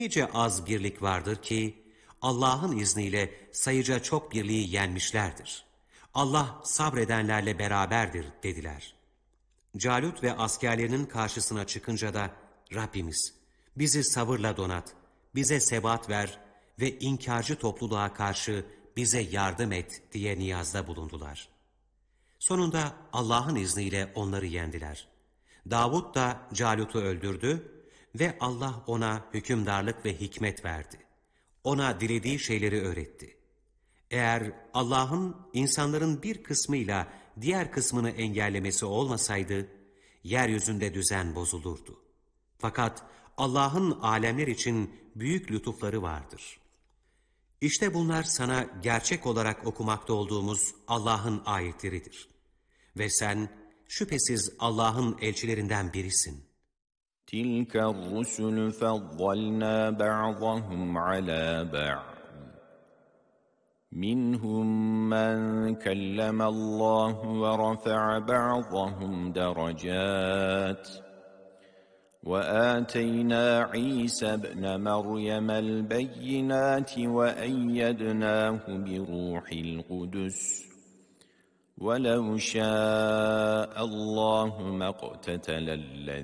Nice az birlik vardır ki Allah'ın izniyle sayıca çok birliği yenmişlerdir. Allah sabredenlerle beraberdir dediler. Calut ve askerlerinin karşısına çıkınca da Rabbimiz bizi sabırla donat, bize sebat ver ve inkarcı topluluğa karşı bize yardım et diye niyazda bulundular. Sonunda Allah'ın izniyle onları yendiler. Davud da Calut'u öldürdü ve Allah ona hükümdarlık ve hikmet verdi. Ona dilediği şeyleri öğretti. Eğer Allah'ın insanların bir kısmıyla diğer kısmını engellemesi olmasaydı, yeryüzünde düzen bozulurdu. Fakat Allah'ın alemler için büyük lütufları vardır. İşte bunlar sana gerçek olarak okumakta olduğumuz Allah'ın ayetleridir. Ve sen şüphesiz Allah'ın elçilerinden birisin. تِلْكَ الرُّسُلُ فَضَّلْنَا بَعْضَهُمْ عَلَى بَعْضٍ مِنْهُمْ مَنْ كَلَّمَ اللّٰهُ وَرَفَعَ بَعْضَهُمْ دَرَجَاتٍ وَآتَيْنَا عِيسَى ابْنَ مَرْيَمَ الْبَيِّنَاتِ وَأَيَّدْنَاهُ بِرُوحِ الْقُدُسِ وَلَوْ شَاءَ اللّٰهُ مَا اقْتَتَلَ الَّذِينَ